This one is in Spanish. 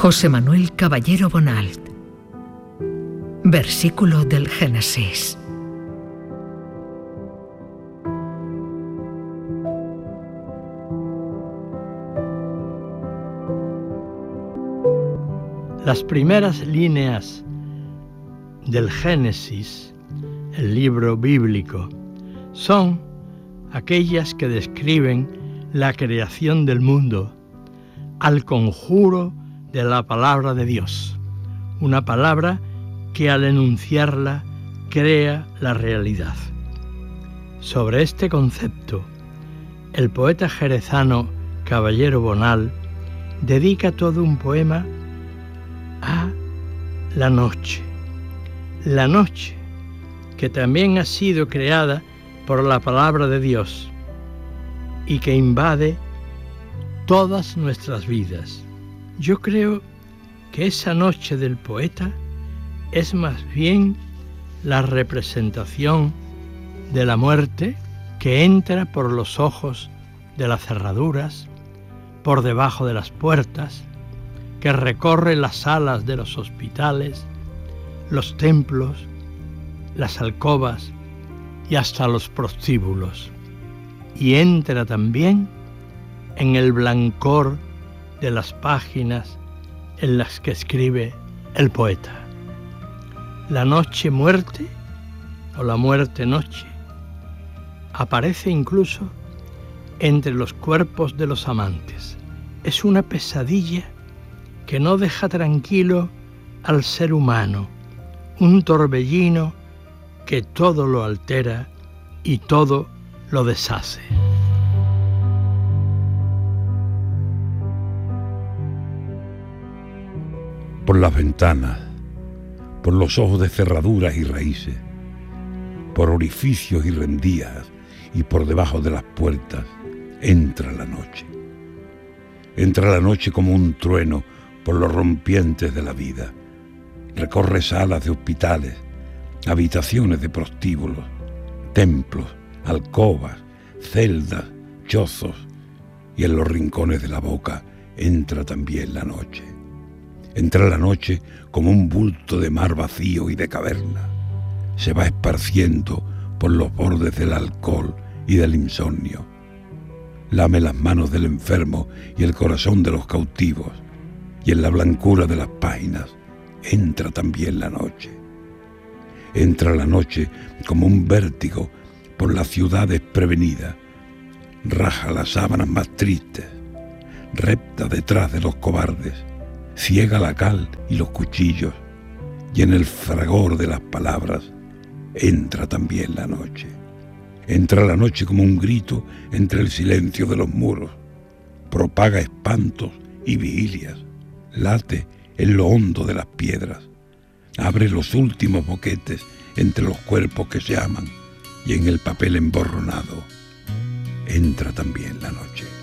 José Manuel Caballero Bonald. Versículo del Génesis. Las primeras líneas del Génesis, el libro bíblico, son aquellas que describen la creación del mundo al conjuro de la palabra de Dios, una palabra que al enunciarla crea la realidad. Sobre este concepto, el poeta jerezano Caballero Bonald dedica todo un poema a la noche que también ha sido creada por la palabra de Dios y que invade todas nuestras vidas. Yo creo que esa noche del poeta es más bien la representación de la muerte que entra por los ojos de las cerraduras, por debajo de las puertas, que recorre las salas de los hospitales, los templos, las alcobas y hasta los prostíbulos, y entra también en el blancor de las páginas en las que escribe el poeta. La noche muerte, o la muerte noche, aparece incluso entre los cuerpos de los amantes. Es una pesadilla que no deja tranquilo al ser humano, un torbellino que todo lo altera y todo lo deshace. Por las ventanas, por los ojos de cerraduras y raíces, por orificios y rendijas y por debajo de las puertas, entra la noche. Entra la noche como un trueno por los rompientes de la vida. Recorre salas de hospitales, habitaciones de prostíbulos, templos, alcobas, celdas, chozos, y en los rincones de la boca entra también la noche. Entra la noche como un bulto de mar vacío y de caverna. Se va esparciendo por los bordes del alcohol y del insomnio. Lame las manos del enfermo y el corazón de los cautivos, y en la blancura de las páginas entra también la noche. Entra la noche como un vértigo por la ciudad desprevenida, raja las sábanas más tristes, repta detrás de los cobardes, ciega la cal y los cuchillos, y en el fragor de las palabras entra también la noche. Entra la noche como un grito entre el silencio de los muros, propaga espantos y vigilias, late en lo hondo de las piedras, abre los últimos boquetes entre los cuerpos que se aman, y en el papel emborronado entra también la noche.